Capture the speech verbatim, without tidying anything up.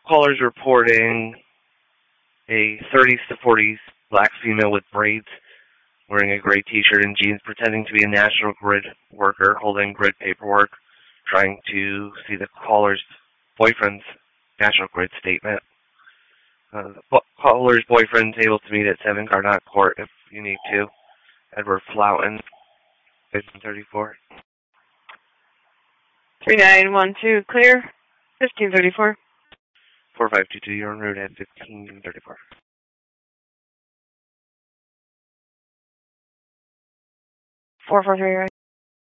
Callers reporting a thirties to forties black female with braids, wearing a gray t-shirt and jeans, pretending to be a National Grid worker, holding grid paperwork, trying to see the caller's boyfriend's National Grid statement. Uh, the caller's boyfriend's able to meet at seven Garnot Court if you need to. Edward Flautin, fifteen thirty-four. three nine one two, clear, fifteen thirty-four. four five two two, you're en route at fifteen thirty-four. four four three, right.